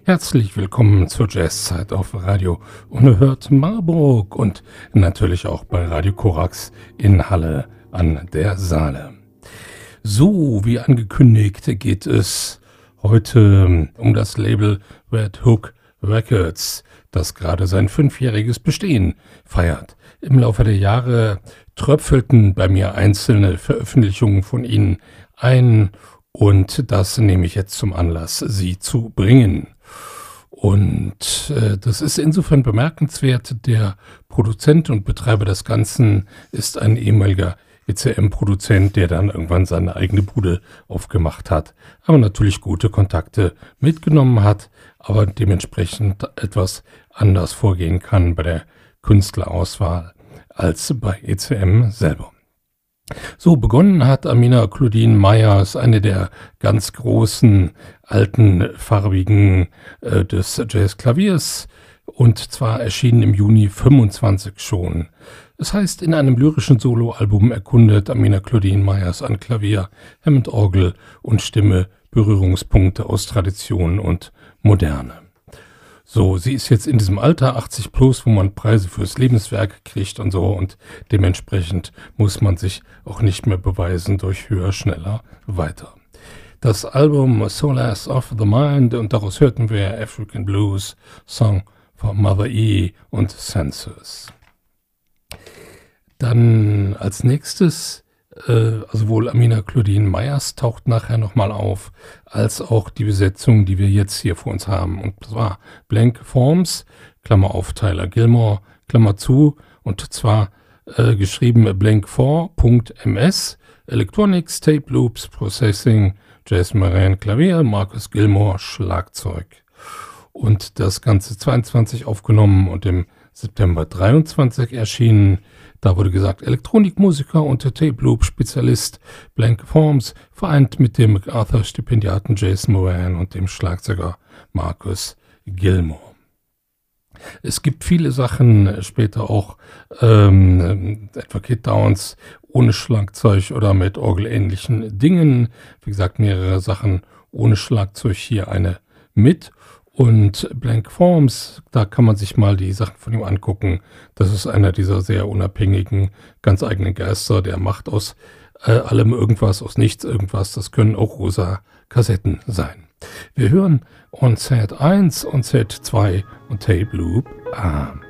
Herzlich willkommen zur Jazzzeit auf Radio Unerhört Marburg und natürlich auch bei Radio Korax in Halle an der Saale. So, wie angekündigt, geht es heute um das Label Red Hook Records, das gerade sein 5-jähriges Bestehen feiert. Im Laufe der Jahre tröpfelten bei mir einzelne Veröffentlichungen von ihnen ein und das nehme ich jetzt zum Anlass, sie zu bringen. Und das ist insofern bemerkenswert. Der Produzent und Betreiber des Ganzen ist ein ehemaliger ECM-Produzent, der dann irgendwann seine eigene Bude aufgemacht hat, aber natürlich gute Kontakte mitgenommen hat, aber dementsprechend etwas anders vorgehen kann bei der Künstlerauswahl als bei ECM selber. So, begonnen hat Amina Claudine Myers, eine der ganz großen, alten, farbigen des Jazzklaviers, und zwar erschienen im Juni 25 schon. Das heißt, in einem lyrischen Soloalbum erkundet Amina Claudine Myers an Klavier, Hammond-Orgel und Stimme Berührungspunkte aus Tradition und Moderne. So, sie ist jetzt in diesem Alter, 80 plus, wo man Preise fürs Lebenswerk kriegt und so, und dementsprechend muss man sich auch nicht mehr beweisen durch höher, schneller, weiter. Das Album Solace of the Mind, und daraus hörten wir African Blues, Song for Mother E und Census. Dann als nächstes, sowohl Amina Claudine Myers taucht nachher nochmal auf, als auch die Besetzung, die wir jetzt hier vor uns haben. Und das war Blank Forms, Klammer auf Tyler Gilmore, Klammer zu, und zwar geschrieben blank4.ms, Electronics, Tape Loops, Processing, Jazz Moran Klavier, Marcus Gilmore Schlagzeug. Und das Ganze 22 aufgenommen und im September 23 erschienen. Da wurde gesagt, Elektronikmusiker und Tape-Loop-Spezialist Blank Forms, vereint mit dem MacArthur-Stipendiaten Jason Moran und dem Schlagzeuger Marcus Gilmore. Es gibt viele Sachen, später auch etwa Kid Downs ohne Schlagzeug oder mit orgelähnlichen Dingen. Wie gesagt, mehrere Sachen ohne Schlagzeug, hier eine mit. Und Blank Forms, da kann man sich mal die Sachen von ihm angucken. Das ist einer dieser sehr unabhängigen, ganz eigenen Geister, der macht aus allem irgendwas, aus nichts irgendwas. Das können auch rosa Kassetten sein. Wir hören On Set 1, On Set 2 und Tape Loop A.